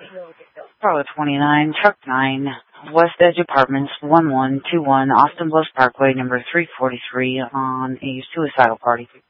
Bravo 29, Truck 9, West Edge Apartments, 1121 Austin Bluffs Parkway, number 343, on a suicidal party.